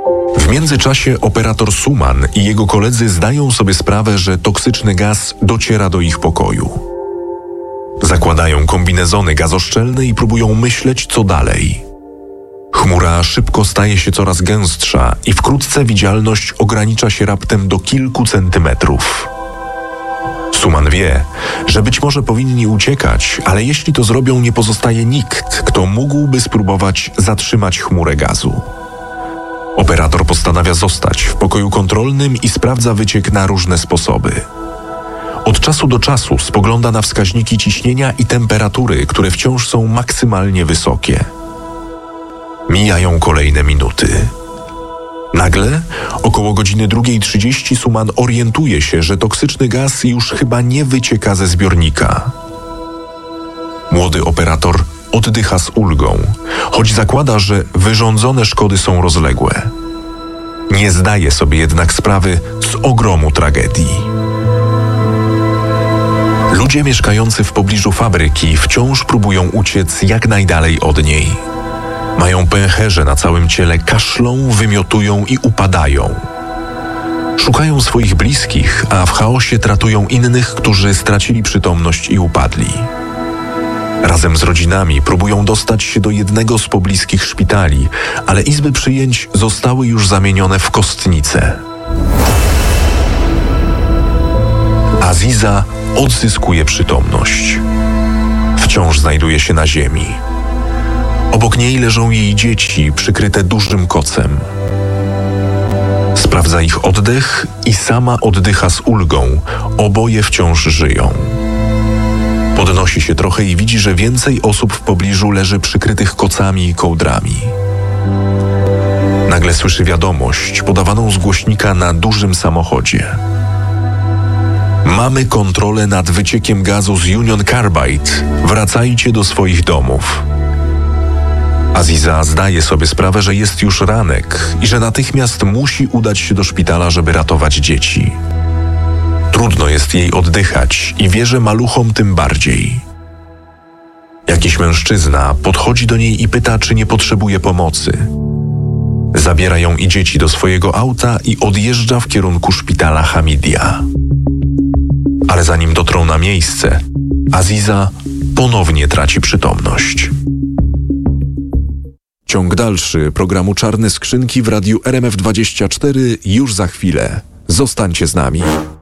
W międzyczasie operator Suman i jego koledzy zdają sobie sprawę, że toksyczny gaz dociera do ich pokoju. Zakładają kombinezony gazoszczelne i próbują myśleć, co dalej. Chmura szybko staje się coraz gęstsza i wkrótce widzialność ogranicza się raptem do kilku centymetrów. Suman wie, że być może powinni uciekać, ale jeśli to zrobią, nie pozostaje nikt, kto mógłby spróbować zatrzymać chmurę gazu. Operator postanawia zostać w pokoju kontrolnym i sprawdza wyciek na różne sposoby. Od czasu do czasu spogląda na wskaźniki ciśnienia i temperatury, które wciąż są maksymalnie wysokie. Mijają kolejne minuty. Nagle, około godziny 2:30, Suman orientuje się, że toksyczny gaz już chyba nie wycieka ze zbiornika. Młody operator oddycha z ulgą, choć zakłada, że wyrządzone szkody są rozległe. Nie zdaje sobie jednak sprawy z ogromu tragedii. Ludzie mieszkający w pobliżu fabryki wciąż próbują uciec jak najdalej od niej. Mają pęcherze na całym ciele, kaszlą, wymiotują i upadają. Szukają swoich bliskich, a w chaosie tratują innych, którzy stracili przytomność i upadli. Razem z rodzinami próbują dostać się do jednego z pobliskich szpitali, ale izby przyjęć zostały już zamienione w kostnice. Aziza odzyskuje przytomność. Wciąż znajduje się na ziemi. Obok niej leżą jej dzieci, przykryte dużym kocem. Sprawdza ich oddech i sama oddycha z ulgą. Oboje wciąż żyją. Podnosi się trochę i widzi, że więcej osób w pobliżu leży przykrytych kocami i kołdrami. Nagle słyszy wiadomość podawaną z głośnika na dużym samochodzie. Mamy kontrolę nad wyciekiem gazu z Union Carbide. Wracajcie do swoich domów. Aziza zdaje sobie sprawę, że jest już ranek i że natychmiast musi udać się do szpitala, żeby ratować dzieci. Trudno jest jej oddychać i wierzy maluchom tym bardziej. Jakiś mężczyzna podchodzi do niej i pyta, czy nie potrzebuje pomocy. Zabiera ją i dzieci do swojego auta i odjeżdża w kierunku szpitala Hamidia. Ale zanim dotrą na miejsce, Aziza ponownie traci przytomność. Ciąg dalszy programu Czarne Skrzynki w radiu RMF24 już za chwilę. Zostańcie z nami.